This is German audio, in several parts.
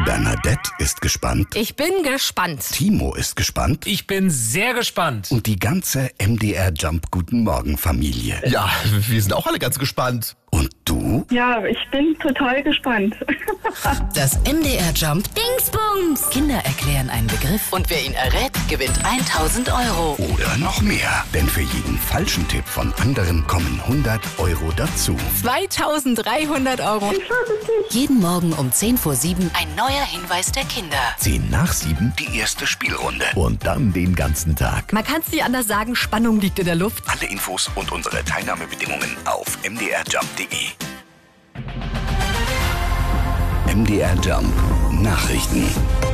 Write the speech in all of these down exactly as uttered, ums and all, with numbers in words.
Bernadette ist gespannt. Ich bin gespannt. Timo ist gespannt. Ich bin sehr gespannt. Und die ganze M D R Jump Guten Morgen Familie. Ja, wir sind auch alle ganz gespannt. Und du? Ja, ich bin total gespannt. Das M D R Jump Dingsbums. Kinder erklären einen Begriff und wer ihn errät, gewinnt tausend Euro. Oder noch mehr. Denn für jeden falschen Tipp von anderen kommen hundert Euro dazu. zweitausenddreihundert Euro. Jeden Morgen um zehn vor sieben ein neuer Hinweis der Kinder. Zehn nach sieben die erste Spielrunde. Und dann den ganzen Tag. Man kann es nicht anders sagen, Spannung liegt in der Luft. Alle Infos und unsere Teilnahmebedingungen auf m d r jump punkt d e. M D R Jump Nachrichten.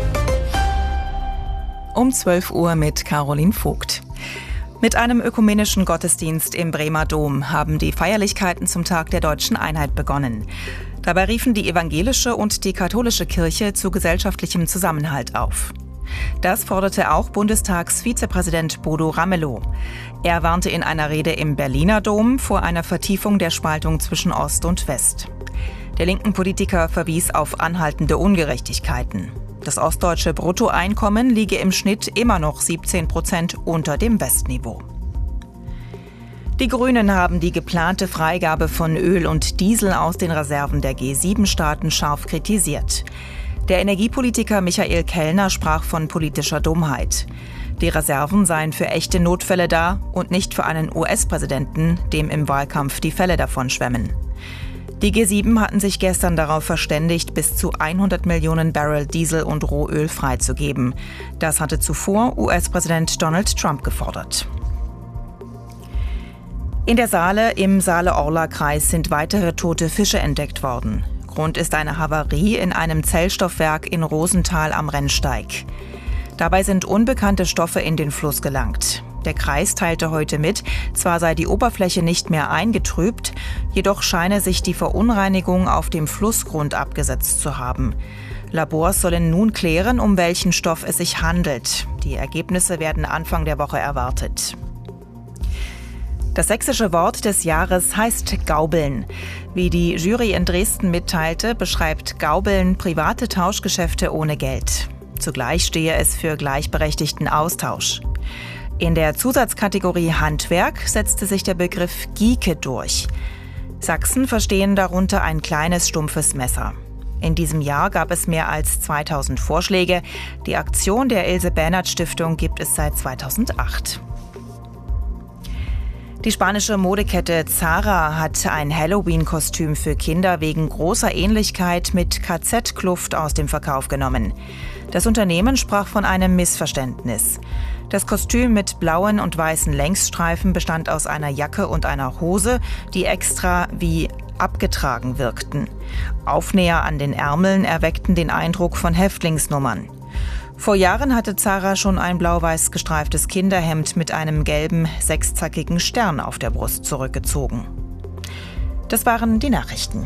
Um zwölf Uhr mit Caroline Vogt. Mit einem ökumenischen Gottesdienst im Bremer Dom haben die Feierlichkeiten zum Tag der Deutschen Einheit begonnen. Dabei riefen die evangelische und die katholische Kirche zu gesellschaftlichem Zusammenhalt auf. Das forderte auch Bundestagsvizepräsident Bodo Ramelow. Er warnte in einer Rede im Berliner Dom vor einer Vertiefung der Spaltung zwischen Ost und West. Der linken Politiker verwies auf anhaltende Ungerechtigkeiten. Das ostdeutsche Bruttoeinkommen liege im Schnitt immer noch siebzehn Prozent unter dem Westniveau. Die Grünen haben die geplante Freigabe von Öl und Diesel aus den Reserven der G sieben Staaten scharf kritisiert. Der Energiepolitiker Michael Kellner sprach von politischer Dummheit. Die Reserven seien für echte Notfälle da und nicht für einen U S-Präsidenten, dem im Wahlkampf die Fälle davon schwemmen. Die G sieben hatten sich gestern darauf verständigt, bis zu hundert Millionen Barrel Diesel und Rohöl freizugeben. Das hatte zuvor U S-Präsident Donald Trump gefordert. In der Saale im Saale-Orla-Kreis sind weitere tote Fische entdeckt worden. Grund ist eine Havarie in einem Zellstoffwerk in Rosenthal am Rennsteig. Dabei sind unbekannte Stoffe in den Fluss gelangt. Der Kreis teilte heute mit, zwar sei die Oberfläche nicht mehr eingetrübt, jedoch scheine sich die Verunreinigung auf dem Flussgrund abgesetzt zu haben. Labors sollen nun klären, um welchen Stoff es sich handelt. Die Ergebnisse werden Anfang der Woche erwartet. Das sächsische Wort des Jahres heißt Gaubeln. Wie die Jury in Dresden mitteilte, beschreibt Gaubeln private Tauschgeschäfte ohne Geld. Zugleich stehe es für gleichberechtigten Austausch. In der Zusatzkategorie Handwerk setzte sich der Begriff Gieke durch. Sachsen verstehen darunter ein kleines, stumpfes Messer. In diesem Jahr gab es mehr als zweitausend Vorschläge. Die Aktion der Ilse-Bernhard-Stiftung gibt es seit zweitausendacht. Die spanische Modekette Zara hat ein Halloween-Kostüm für Kinder wegen großer Ähnlichkeit mit K Z-Kluft aus dem Verkauf genommen. Das Unternehmen sprach von einem Missverständnis. Das Kostüm mit blauen und weißen Längsstreifen bestand aus einer Jacke und einer Hose, die extra wie abgetragen wirkten. Aufnäher an den Ärmeln erweckten den Eindruck von Häftlingsnummern. Vor Jahren hatte Zara schon ein blau-weiß gestreiftes Kinderhemd mit einem gelben, sechszackigen Stern auf der Brust zurückgezogen. Das waren die Nachrichten.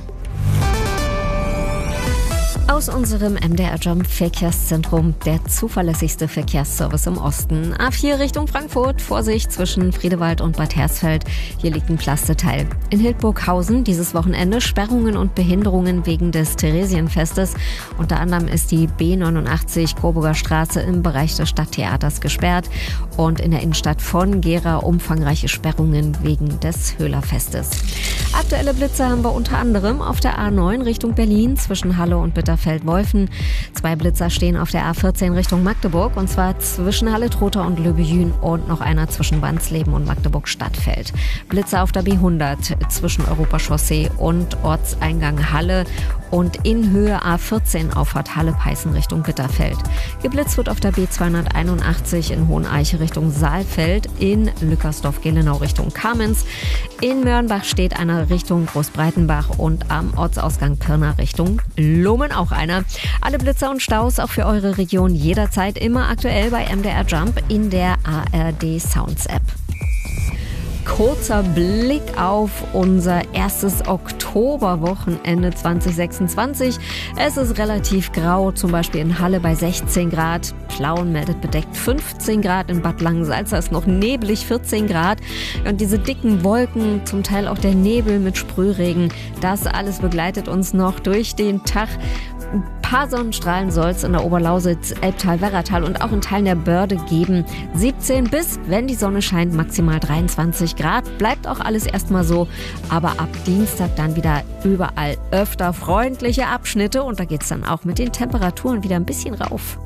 Aus unserem M D R Jump Verkehrszentrum, der zuverlässigste Verkehrsservice im Osten. A vier Richtung Frankfurt, Vorsicht zwischen Friedewald und Bad Hersfeld. Hier liegt ein Pflasterteil. In Hildburghausen dieses Wochenende Sperrungen und Behinderungen wegen des Theresienfestes. Unter anderem ist die B neunundachtzig Coburger Straße im Bereich des Stadttheaters gesperrt und in der Innenstadt von Gera umfangreiche Sperrungen wegen des Höhlerfestes. Aktuelle Blitze haben wir unter anderem auf der A neun Richtung Berlin zwischen Halle und Bitterfeld-Wolfen. Zwei Blitzer stehen auf der A vierzehn Richtung Magdeburg, und zwar zwischen Halle-Trotha und Löbejün, und noch einer zwischen Wansleben und Magdeburg-Stadtfeld. Blitzer auf der B hundert zwischen Europachaussee und Ortseingang Halle und in Höhe A vierzehn Auffahrt Halle-Peißen Richtung Bitterfeld. Geblitzt wird auf der B zweihunderteinundachtzig in Hoheneiche Richtung Saalfeld, in Lückersdorf-Gelenau Richtung Kamenz. In Mörnbach steht einer Richtung Großbreitenbach und am Ortsausgang Pirna Richtung Lohmen auch einer. Alle Blitzer und Staus auch für eure Region jederzeit immer aktuell bei M D R Jump in der A R D Sounds App. Kurzer Blick auf unser erstes Oktoberwochenende zwanzig sechsundzwanzig. Es ist relativ grau, zum Beispiel in Halle bei sechzehn Grad. Plauen meldet bedeckt fünfzehn Grad. In Bad Langensalza ist noch neblig, vierzehn Grad. Und diese dicken Wolken, zum Teil auch der Nebel mit Sprühregen, das alles begleitet uns noch durch den Tag. Ein paar Sonnenstrahlen soll es in der Oberlausitz, Elbtal, Werratal und auch in Teilen der Börde geben. siebzehn bis, wenn die Sonne scheint, maximal dreiundzwanzig Grad. Bleibt auch alles erstmal so, aber ab Dienstag dann wieder überall öfter freundliche Abschnitte und da geht es dann auch mit den Temperaturen wieder ein bisschen rauf.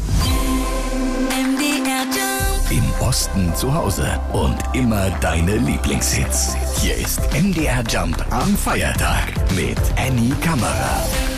Im Osten zu Hause und immer deine Lieblingshits. Hier ist M D R Jump am Feiertag mit Annie Kammerer.